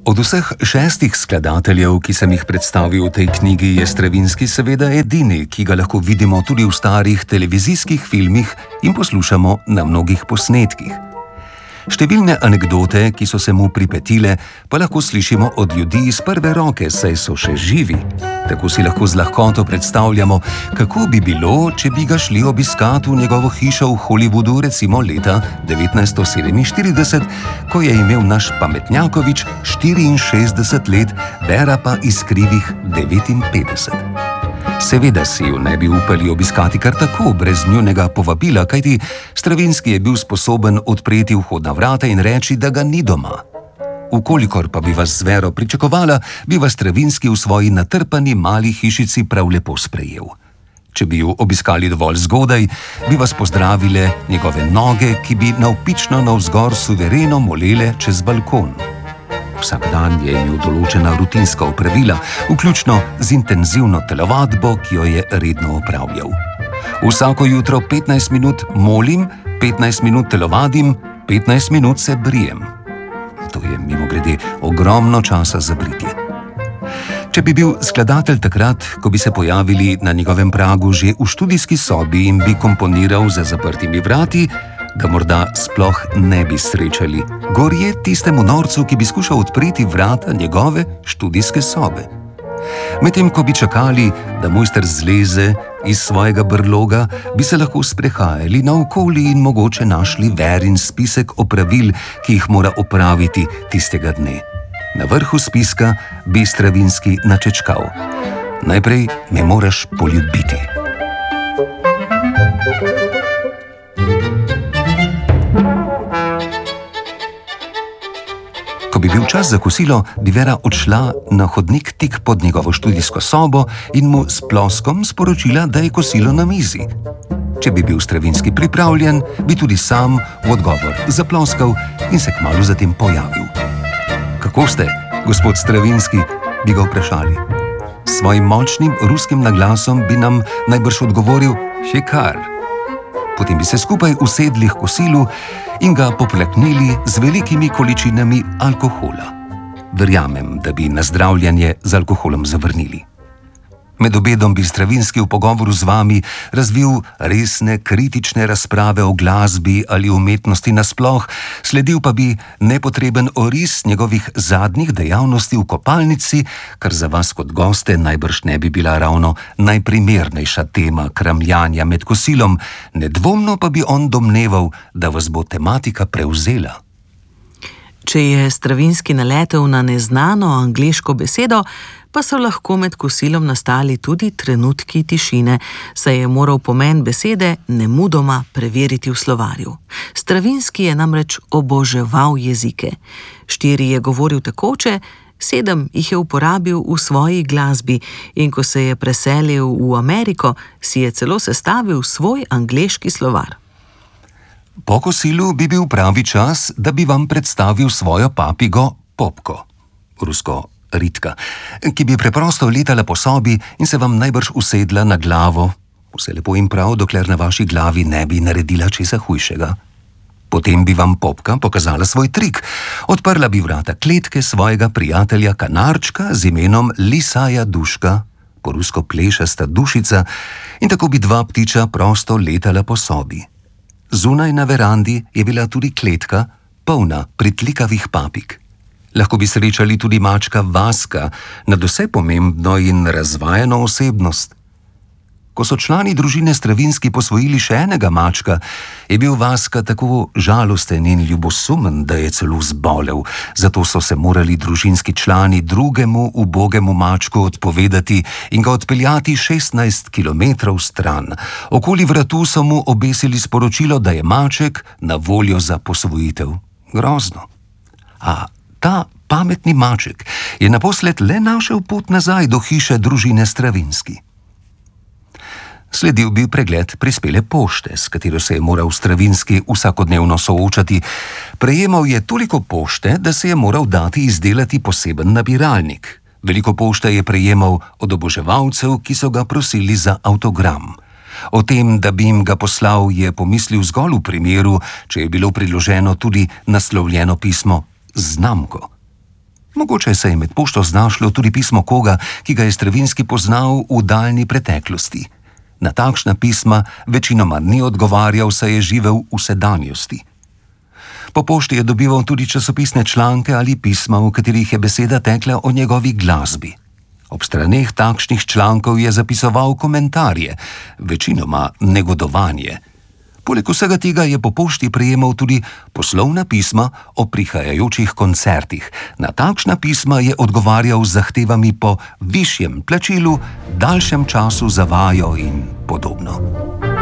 Od vseh 6 skladateljev, ki sem jih predstavil v tej knjigi, je Stravinski seveda edini, ki ga lahko vidimo tudi v starih televizijskih filmih in poslušamo na mnogih posnetkih. Številne anekdote, ki so se mu pripetile, pa lahko slišimo od ljudi iz prve roke, saj so še živi. Tako si lahko z lahkoto predstavljamo, kako bi bilo, če bi ga šli obiskat v njegovo hišo v Hollywoodu recimo leta 1947, ko je imel naš pametnjakovič 64 let, Vera pa izkrivih 59. Seveda si jo ne bi upali obiskati kar tako, brez njunega povabila, kajti Stravinski je bil sposoben odpreti vhodna vrata in reči, da ga ni doma. Ukolikor pa bi vas z Vero pričakovala, bi vas Stravinski v svoji natrpani mali hišici prav lepo sprejel. Če bi jo obiskali dovolj zgodaj, bi vas pozdravile njegove noge, ki bi navpično navzgor suvereno molele čez balkon. Vsak dan je imel določena rutinska opravila, vključno z intenzivno telovadbo, ki jo je redno opravljal. Vsako jutro 15 minut molim, 15 minut telovadim, 15 minut se brijem. To je mimogrede ogromno časa za britje. Če bi bil skladatelj takrat, ko bi se pojavili na njegovem pragu že v študijski sobi in bi komponiral za zaprtimi vrati, ga morda sploh ne bi srečali. Gorje tistemu norcu, ki bi skušal odpreti vrata njegove študijske sobe. Medtem ko bi čakali, da mojster zleze iz svojega brloga, bi se lahko sprehajali naokoli in mogoče našli Verin spisek opravil, ki jih mora opraviti tistega dne. Na vrhu spiska bi Stravinski načečkal: najprej me moraš poljubiti. Ko bi bil čas za kosilo, bi Vera odšla na hodnik tik pod njegovo študijsko sobo in mu s ploskom sporočila, da je kosilo na mizi. Če bi bil Stravinski pripravljen, bi tudi sam v odgovor zaploskal in se kmalu zatem pojavil. Kako ste, gospod Stravinski, bi ga vprašali. S svojim močnim ruskim naglasom bi nam najbrž odgovoril: še kar. Potem bi se skupaj usedli k kosilu in ga poplaknili z velikimi količinami alkohola. Verjamem, da bi nazdravljanje z alkoholom zavrnili. Med obedom bi Stravinski v pogovoru z vami razvil resne, kritične razprave o glasbi ali umetnosti nasploh, sledil pa bi nepotreben oris njegovih zadnjih dejavnosti v kopalnici, kar za vas kot goste najbrž ne bi bila ravno najprimernejša tema kramljanja med kosilom, nedvomno pa bi on domneval, da vas bo tematika prevzela. Če je Stravinski naletel na neznano angleško besedo, pa so lahko med kosilom nastali tudi trenutki tišine, saj je moral pomen besede nemudoma preveriti v slovarju. Stravinski je namreč oboževal jezike. 4 je govoril tekoče, 7 jih je uporabil v svoji glasbi in ko se je preselil v Ameriko, si je celo sestavil svoj angleški slovar. Po kosilu bi bil pravi čas, da bi vam predstavil svojo papigo Popko, rusko Ritka, ki bi preprosto letala po sobi in se vam najbrž usedla na glavo. Vse lepo in prav, dokler na vaši glavi ne bi naredila česa hujšega. Potem bi vam Popka pokazala svoj trik. Odprla bi vrata kletke svojega prijatelja kanarčka z imenom Lisaja Duška, po rusko plešasta dušica, in tako bi 2 ptiča prosto letala po sobi. Zunaj na verandi je bila tudi kletka, polna pritlikavih papig. Lahko bi srečali tudi mačka Vaska, nadvse pomembno in razvajeno osebnost. Ko so člani družine Stravinski posvojili še enega mačka, je bil Vaska tako žalosten in ljubosumen, da je celo zbolel. Zato so se morali družinski člani drugemu ubogemu mačku odpovedati in ga odpeljati 16 kilometrov stran. Okoli vratu so mu obesili sporočilo, da je maček na voljo za posvojitev. Grozno. A ta pametni maček je naposled le našel pot nazaj do hiše družine Stravinski. Sledil bi pregled prispele pošte, s katero se je moral Stravinski vsakodnevno soočati. Prejemal je toliko pošte, da se je moral dati izdelati poseben nabiralnik. Veliko pošte je prejemal od oboževalcev, ki so ga prosili za avtogram. O tem, da bi jim ga poslal, je pomislil zgolj v primeru, če je bilo priloženo tudi naslovljeno pismo z znamko. Mogoče se je med pošto znašlo tudi pismo koga, ki ga je Stravinski poznal v daljni preteklosti. Na takšna pisma večinoma ni odgovarjal, saj je živel v sedanjosti. Po pošti je dobival tudi časopisne članke ali pisma, v katerih je beseda tekla o njegovi glasbi. Ob straneh takšnih člankov je zapisoval komentarje, večinoma negodovanje. Poleg vsega tega je po pošti prejemal tudi poslovna pisma o prihajajočih koncertih. Na takšna pisma je odgovarjal z zahtevami po višjem plačilu, daljšem času za vajo in podobno.